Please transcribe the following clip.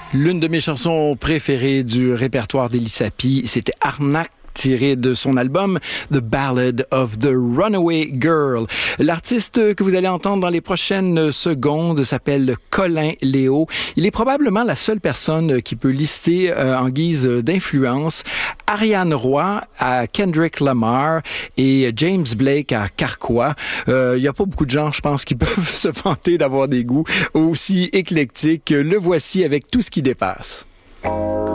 L'une de mes chansons préférées du répertoire d'Elie Sapi, c'était Arnaque, tiré de son album The Ballad of the Runaway Girl. L'artiste que vous allez entendre dans les prochaines secondes s'appelle Colin Léo. Il est probablement la seule personne qui peut lister en guise d'influence Ariane Roy à Kendrick Lamar et James Blake à Carquois. Il n'y a pas beaucoup de gens, je pense, qui peuvent se vanter d'avoir des goûts aussi éclectiques. Le voici avec Tout ce qui dépasse.